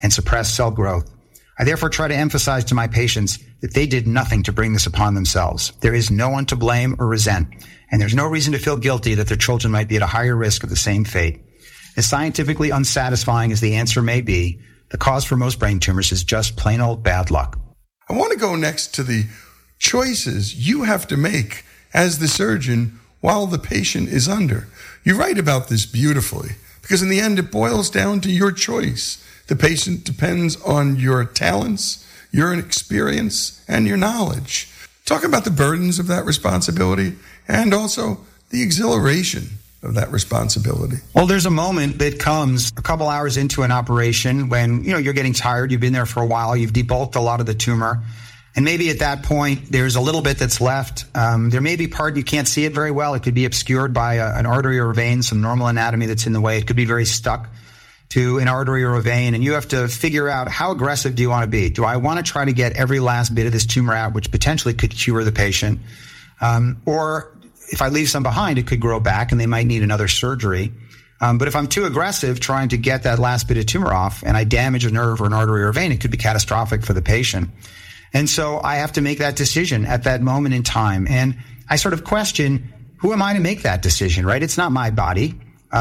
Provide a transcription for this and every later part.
and suppress cell growth. I therefore try to emphasize to my patients that they did nothing to bring this upon themselves. There is no one to blame or resent, and there's no reason to feel guilty that their children might be at a higher risk of the same fate. As scientifically unsatisfying as the answer may be, the cause for most brain tumors is just plain old bad luck. I want to go next to the choices you have to make as the surgeon while the patient is under. You write about this beautifully, because in the end, it boils down to your choice. The patient depends on your talents, your experience, and your knowledge. Talk about the burdens of that responsibility and also the exhilaration of that responsibility. Well, there's a moment that comes a couple hours into an operation when, you're getting tired. You've been there for a while. You've debulked a lot of the tumor. And maybe at that point, there's a little bit that's left. There may be part you can't see it very well. It could be obscured by an artery or a vein, some normal anatomy that's in the way. It could be very stuck to an artery or a vein. And you have to figure out, how aggressive do you want to be? Do I want to try to get every last bit of this tumor out, which potentially could cure the patient? Or if I leave some behind, it could grow back and they might need another surgery. But if I'm too aggressive trying to get that last bit of tumor off and I damage a nerve or an artery or a vein, it could be catastrophic for the patient. And so I have to make that decision at that moment in time. And I sort of question, who am I to make that decision, right? It's not my body.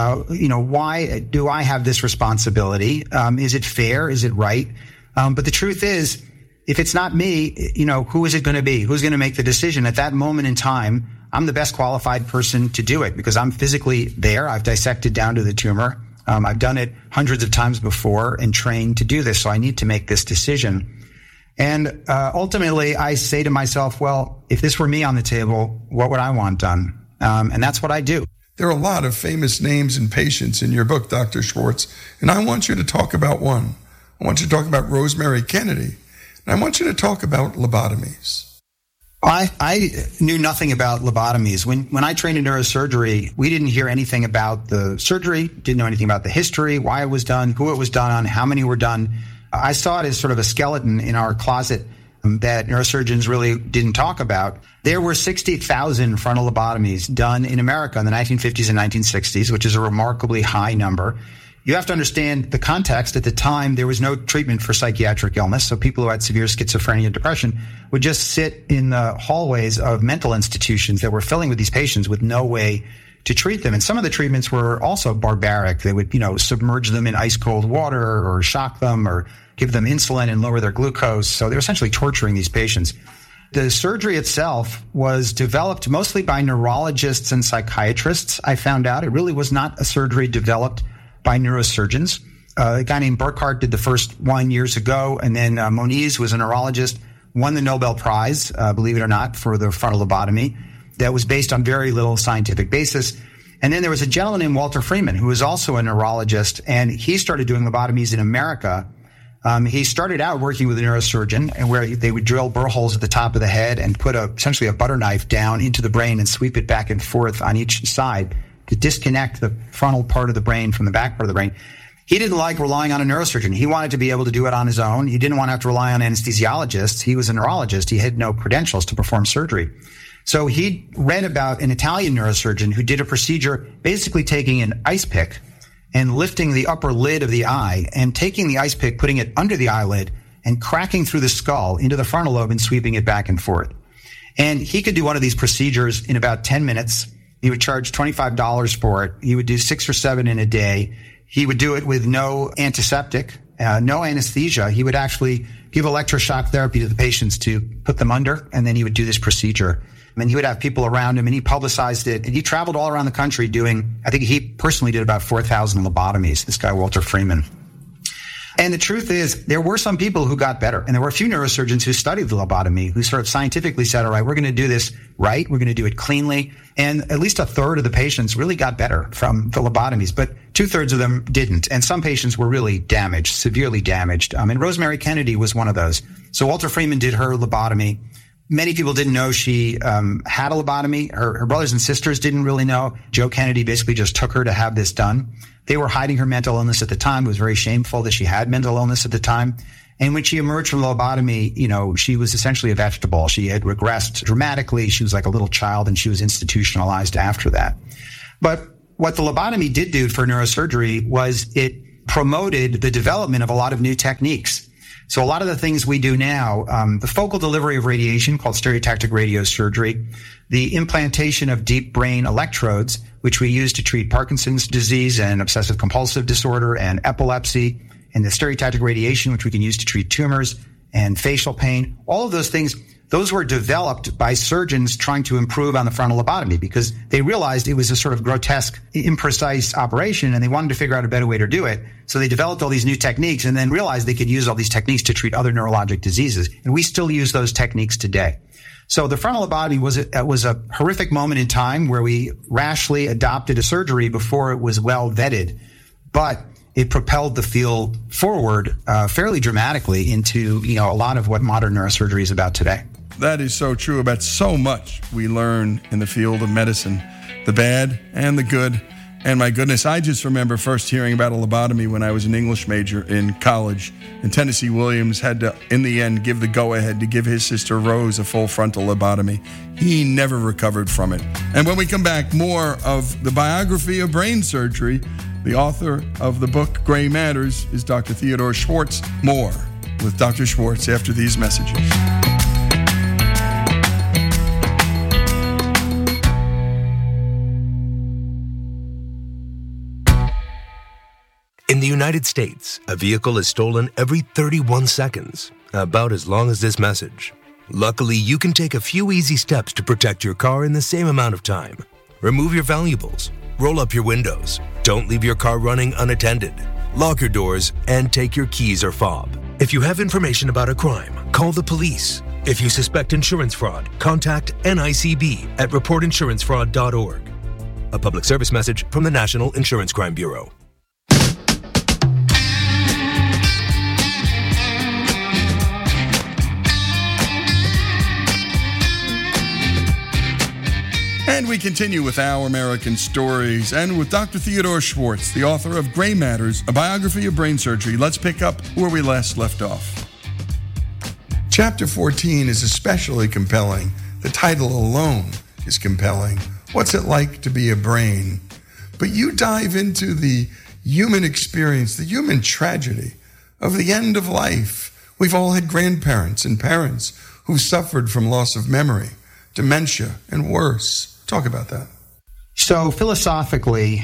Why do I have this responsibility? Is it fair? Is it right? But the truth is, if it's not me, who is it going to be? Who's going to make the decision at that moment in time? I'm the best qualified person to do it because I'm physically there. I've dissected down to the tumor. I've done it hundreds of times before and trained to do this. So I need to make this decision. And ultimately, I say to myself, well, if this were me on the table, what would I want done? And that's what I do. There are a lot of famous names and patients in your book, Dr. Schwartz, and I want you to talk about one. I want you to talk about Rosemary Kennedy, and I want you to talk about lobotomies. I knew nothing about lobotomies. When I trained in neurosurgery, we didn't hear anything about the surgery, didn't know anything about the history, why it was done, who it was done on, how many were done. I saw it as sort of a skeleton in our closet that neurosurgeons really didn't talk about. There were 60,000 frontal lobotomies done in America in the 1950s and 1960s, which is a remarkably high number. You have to understand the context. At the time, there was no treatment for psychiatric illness, so people who had severe schizophrenia and depression would just sit in the hallways of mental institutions that were filling with these patients with no way to treat them. And some of the treatments were also barbaric. They would, submerge them in ice cold water or shock them or give them insulin and lower their glucose. So they're essentially torturing these patients. The surgery itself was developed mostly by neurologists and psychiatrists. I found out it really was not a surgery developed by neurosurgeons. A guy named Burkhardt did the first one years ago, and then Moniz was a neurologist, won the Nobel Prize, believe it or not, for the frontal lobotomy. That was based on very little scientific basis. And then there was a gentleman named Walter Freeman, who was also a neurologist, and he started doing lobotomies in America. He started out working with a neurosurgeon, and where they would drill burr holes at the top of the head and put essentially a butter knife down into the brain and sweep it back and forth on each side to disconnect the frontal part of the brain from the back part of the brain. He didn't like relying on a neurosurgeon. He wanted to be able to do it on his own. He didn't want to have to rely on anesthesiologists. He was a neurologist. He had no credentials to perform surgery. So he read about an Italian neurosurgeon who did a procedure basically taking an ice pick and lifting the upper lid of the eye and taking the ice pick, putting it under the eyelid and cracking through the skull into the frontal lobe and sweeping it back and forth. And he could do one of these procedures in about 10 minutes. He would charge $25 for it. He would do 6 or 7 in a day. He would do it with no antiseptic, no anesthesia. He would actually give electroshock therapy to the patients to put them under, and then he would do this procedure. And he would have people around him, and he publicized it. And he traveled all around the country doing, I think he personally did about 4,000 lobotomies, this guy Walter Freeman. And the truth is, there were some people who got better. And there were a few neurosurgeons who studied the lobotomy, who sort of scientifically said, all right, we're going to do this right. We're going to do it cleanly. And at least a third of the patients really got better from the lobotomies, but 2/3 of them didn't. And some patients were really damaged, severely damaged. And Rosemary Kennedy was one of those. So Walter Freeman did her lobotomy. Many people didn't know she had a lobotomy. Her brothers and sisters didn't really know. Joe Kennedy basically just took her to have this done. They were hiding her mental illness at the time. It was very shameful that she had mental illness at the time. And when she emerged from the lobotomy, she was essentially a vegetable. She had regressed dramatically. She was like a little child, and she was institutionalized after that. But what the lobotomy did do for neurosurgery was it promoted the development of a lot of new techniques. So a lot of the things we do now, the focal delivery of radiation called stereotactic radiosurgery, the implantation of deep brain electrodes, which we use to treat Parkinson's disease and obsessive compulsive disorder and epilepsy, and the stereotactic radiation, which we can use to treat tumors and facial pain, all of those things, those were developed by surgeons trying to improve on the frontal lobotomy because they realized it was a sort of grotesque, imprecise operation and they wanted to figure out a better way to do it. So they developed all these new techniques and then realized they could use all these techniques to treat other neurologic diseases. And we still use those techniques today. So the frontal lobotomy was a horrific moment in time where we rashly adopted a surgery before it was well vetted. But it propelled the field forward fairly dramatically into, a lot of what modern neurosurgery is about today. That is so true about so much we learn in the field of medicine, the bad and the good. And my goodness, I just remember first hearing about a lobotomy when I was an English major in college. And Tennessee Williams had to, in the end, give the go-ahead to give his sister Rose a full frontal lobotomy. He never recovered from it. And when we come back, more of the biography of brain surgery. The author of the book, Gray Matters, is Dr. Theodore Schwartz. More with Dr. Schwartz after these messages. In the United States, a vehicle is stolen every 31 seconds, about as long as this message. Luckily, you can take a few easy steps to protect your car in the same amount of time. Remove your valuables, roll up your windows, don't leave your car running unattended, lock your doors, and take your keys or fob. If you have information about a crime, call the police. If you suspect insurance fraud, contact NICB at reportinsurancefraud.org. A public service message from the National Insurance Crime Bureau. And we continue with Our American Stories and with Dr. Theodore Schwartz, the author of Gray Matters, a biography of brain surgery. Let's pick up where we last left off. Chapter 14 is especially compelling. The title alone is compelling. What's it like to be a brain? But you dive into the human experience, the human tragedy of the end of life. We've all had grandparents and parents who've suffered from loss of memory, dementia, and worse. Talk about that. So philosophically,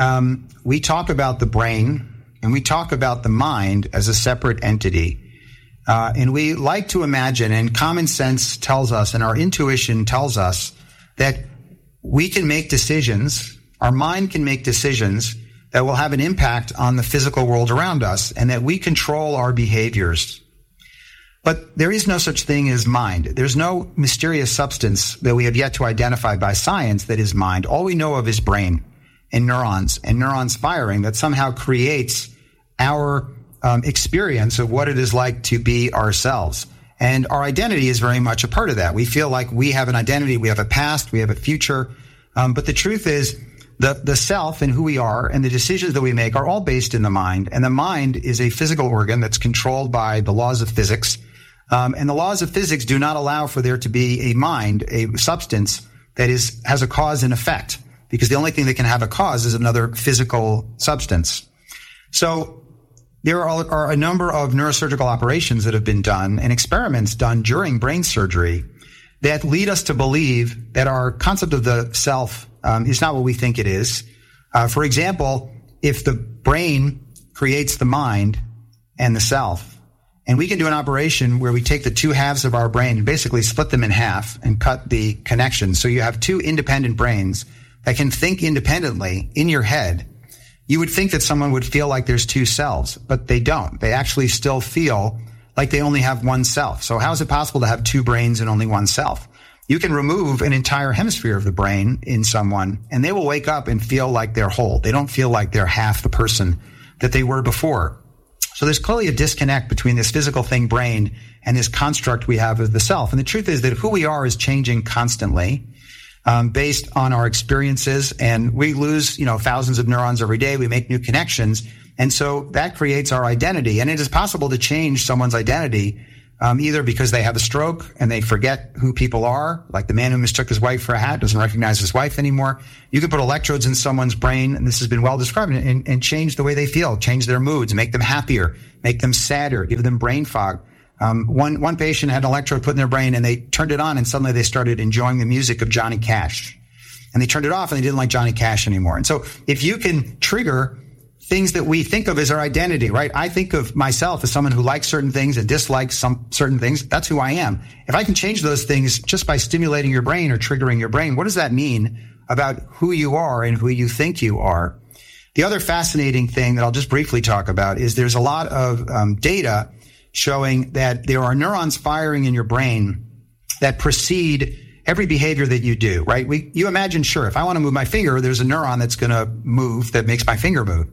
we talk about the brain and we talk about the mind as a separate entity. And we like to imagine, and common sense tells us, and our intuition tells us that we can make decisions, our mind can make decisions that will have an impact on the physical world around us, and that we control our behaviors. But there is no such thing as mind. There's no mysterious substance that we have yet to identify by science that is mind. All we know of is brain and neurons firing that somehow creates our experience of what it is like to be ourselves. And our identity is very much a part of that. We feel like we have an identity, we have a past, we have a future. But the truth is the self and who we are and the decisions that we make are all based in the mind. And the mind is a physical organ that's controlled by the laws of physics. And the laws of physics do not allow for there to be a mind, a substance that has a cause and effect, because the only thing that can have a cause is another physical substance. So there are a number of neurosurgical operations that have been done and experiments done during brain surgery that lead us to believe that our concept of the self is not what we think it is. For example, if the brain creates the mind and the self, and we can do an operation where we take the two halves of our brain and basically split them in half and cut the connection. So you have two independent brains that can think independently in your head. You would think that someone would feel like there's two selves, but they don't. They actually still feel like they only have one self. So how is it possible to have two brains and only one self? You can remove an entire hemisphere of the brain in someone, and they will wake up and feel like they're whole. They don't feel like they're half the person that they were before. So there's clearly a disconnect between this physical thing, brain, and this construct we have of the self. And the truth is that who we are is changing constantly based on our experiences. And we lose, thousands of neurons every day. We make new connections. And so that creates our identity. And it is possible to change someone's identity either because they have a stroke and they forget who people are, like the man who mistook his wife for a hat, doesn't recognize his wife anymore. You can put electrodes in someone's brain, and this has been well described, and change the way they feel, change their moods, make them happier, make them sadder, give them brain fog. One patient had an electrode put in their brain, and they turned it on, and suddenly they started enjoying the music of Johnny Cash. And they turned it off, and they didn't like Johnny Cash anymore. And so if you can trigger things that we think of as our identity, right? I think of myself as someone who likes certain things and dislikes some certain things. That's who I am. If I can change those things just by stimulating your brain or triggering your brain, what does that mean about who you are and who you think you are? The other fascinating thing that I'll just briefly talk about is there's a lot of data showing that there are neurons firing in your brain that precede every behavior that you do, right? You imagine, sure, if I want to move my finger, there's a neuron that's going to move that makes my finger move.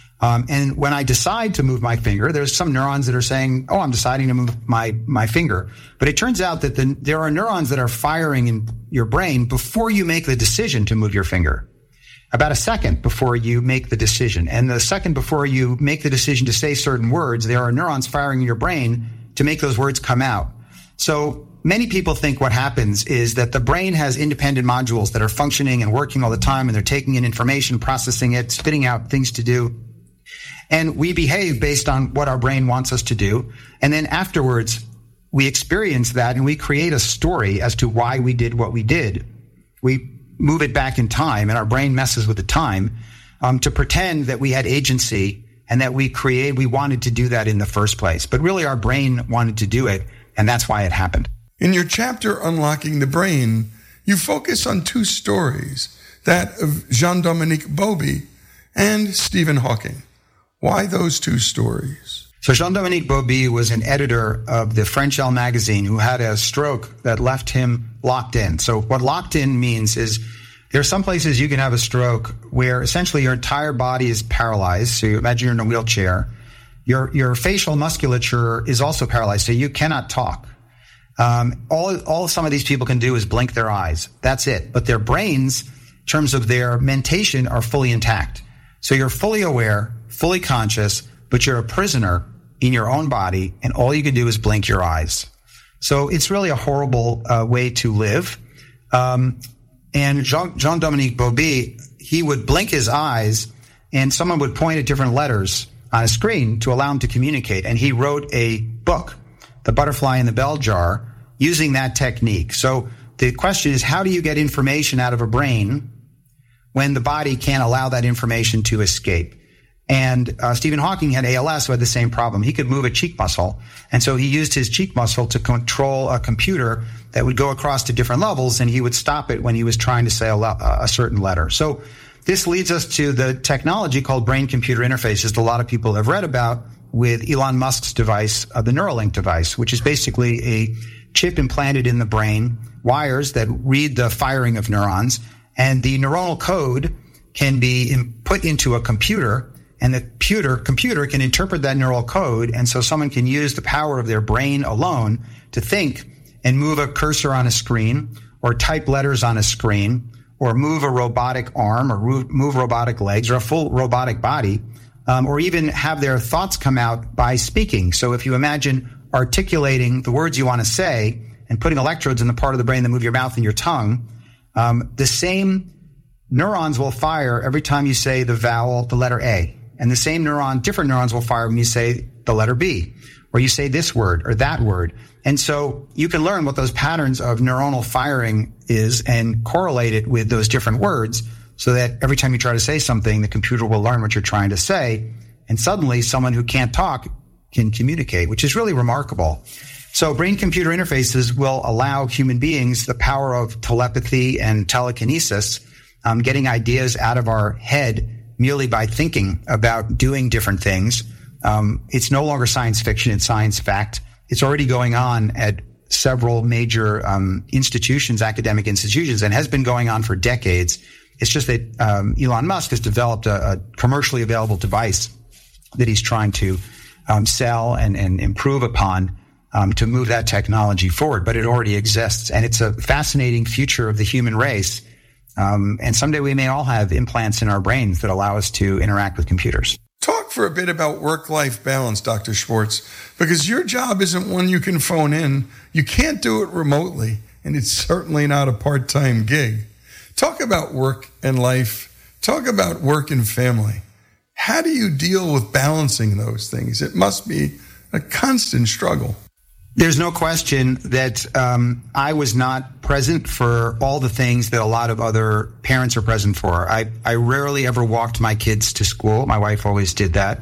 And when I decide to move my finger, there's some neurons that are saying, oh, I'm deciding to move my finger. But it turns out that there are neurons that are firing in your brain before you make the decision to move your finger. About a second before you make the decision. And the second before you make the decision to say certain words, there are neurons firing in your brain to make those words come out. So many people think what happens is that the brain has independent modules that are functioning and working all the time, and they're taking in information, processing it, spitting out things to do. And we behave based on what our brain wants us to do. And then afterwards, we experience that and we create a story as to why we did what we did. We move it back in time, and our brain messes with the time to pretend that we had agency and that we wanted to do that in the first place. But really, our brain wanted to do it, and that's why it happened. In your chapter, Unlocking the Brain, you focus on two stories, that of Jean-Dominique Bauby and Stephen Hawking. Why those two stories? So Jean-Dominique Bauby was an editor of the French Elle magazine who had a stroke that left him locked in. So what locked in means is there are some places you can have a stroke where essentially your entire body is paralyzed. So you imagine you're in a wheelchair. Your facial musculature is also paralyzed, so you cannot talk. All some of these people can do is blink their eyes. That's it. But their brains, in terms of their mentation, are fully intact. So you're fully aware, fully conscious, but you're a prisoner in your own body, and all you can do is blink your eyes. So it's really a horrible way to live. And Jean-Dominique Bauby, he would blink his eyes, and someone would point at different letters on a screen to allow him to communicate. And he wrote a book, The Butterfly in the Bell Jar, using that technique. So the question is, how do you get information out of a brain when the body can't allow that information to escape? And Stephen Hawking had ALS, who had the same problem. He could move a cheek muscle, and so he used his cheek muscle to control a computer that would go across to different levels, and he would stop it when he was trying to say a certain letter. So this leads us to the technology called brain-computer interfaces that a lot of people have read about with Elon Musk's device, the Neuralink device, which is basically a chip implanted in the brain, wires that read the firing of neurons, and the neuronal code can be put into a computer, and the computer can interpret that neural code, and so someone can use the power of their brain alone to think and move a cursor on a screen, or type letters on a screen, or move a robotic arm, or move robotic legs, or a full robotic body, or even have their thoughts come out by speaking. So if you imagine articulating the words you want to say and putting electrodes in the part of the brain that move your mouth and your tongue, the same neurons will fire every time you say the letter A. And the same different neurons will fire when you say the letter B, or you say this word or that word. And so you can learn what those patterns of neuronal firing is and correlate it with those different words, so that every time you try to say something, the computer will learn what you're trying to say. And suddenly someone who can't talk can communicate, which is really remarkable. So brain-computer interfaces will allow human beings the power of telepathy and telekinesis, getting ideas out of our head merely by thinking about doing different things. It's no longer science fiction, it's science fact. It's already going on at several major institutions, academic institutions, and has been going on for decades. It's just that Elon Musk has developed a commercially available device that he's trying to sell and improve upon to move that technology forward. But it already exists, and it's a fascinating future of the human race. And someday we may all have implants in our brains that allow us to interact with computers. Talk for a bit about work-life balance, Dr. Schwartz, because your job isn't one you can phone in. You can't do it remotely, and it's certainly not a part-time gig. Talk about work and life. Talk about work and family. How do you deal with balancing those things? It must be a constant struggle. There's no question that I was not present for all the things that a lot of other parents are present for. I rarely ever walked my kids to school. My wife always did that.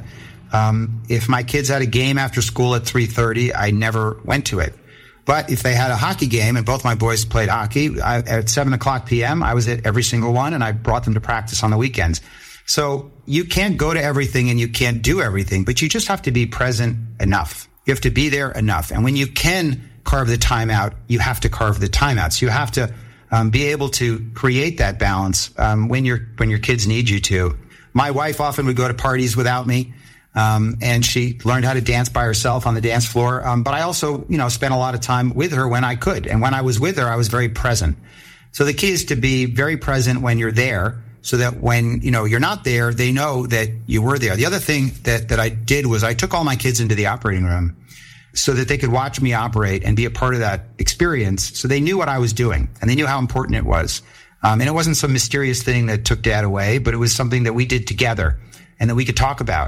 If my kids had a game after school at 3:30, I never went to it. But if they had a hockey game, and both my boys played hockey, at 7 o'clock p.m., I was at every single one, and I brought them to practice on the weekends. So you can't go to everything and you can't do everything, but you just have to be present enough. You have to be there enough. And when you can carve the time out, you have to carve the time out. So you have to be able to create that balance when your kids need you to. My wife often would go to parties without me, and she learned how to dance by herself on the dance floor. But I also, spent a lot of time with her when I could. And when I was with her, I was very present. So the key is to be very present when you're there, so that when, you're not there, they know that you were there. The other thing that I did was I took all my kids into the operating room so that they could watch me operate and be a part of that experience. So they knew what I was doing and they knew how important it was. And it wasn't some mysterious thing that took Dad away, but it was something that we did together and that we could talk about.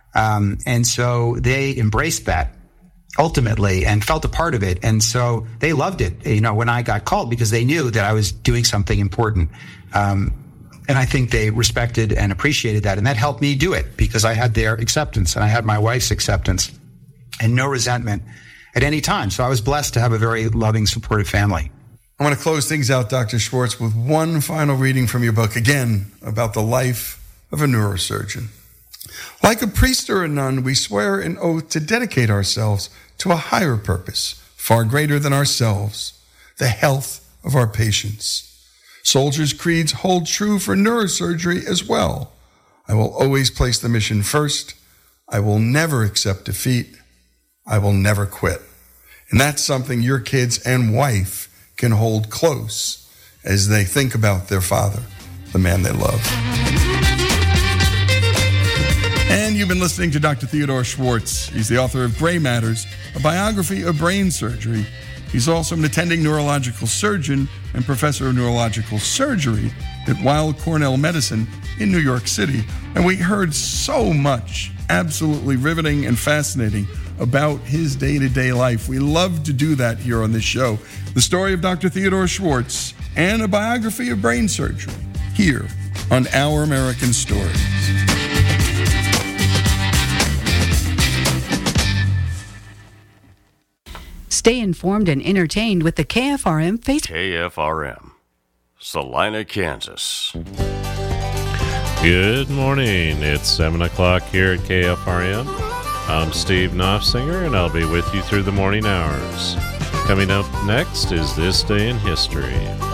And so they embraced that ultimately and felt a part of it. And so they loved it, when I got called, because they knew that I was doing something important. And I think they respected and appreciated that. And that helped me do it because I had their acceptance and I had my wife's acceptance and no resentment at any time. So I was blessed to have a very loving, supportive family. I want to close things out, Dr. Schwartz, with one final reading from your book, again, about the life of a neurosurgeon. Like a priest or a nun, we swear an oath to dedicate ourselves to a higher purpose, far greater than ourselves, the health of our patients. Soldiers' creeds hold true for neurosurgery as well. I will always place the mission first. I will never accept defeat. I will never quit. And that's something your kids and wife can hold close as they think about their father, the man they love. And you've been listening to Dr. Theodore Schwartz. He's the author of Gray Matters, a biography of brain surgery. He's also an attending neurological surgeon and professor of neurological surgery at Weill Cornell Medicine in New York City. And we heard so much absolutely riveting and fascinating about his day-to-day life. We love to do that here on this show. The story of Dr. Theodore Schwartz and a biography of brain surgery here on Our American Stories. Stay informed and entertained with the KFRM Facebook. KFRM, Salina, Kansas. Good morning. It's 7 o'clock here at KFRM. I'm Steve Knopfsinger, and I'll be with you through the morning hours. Coming up next is This Day in History.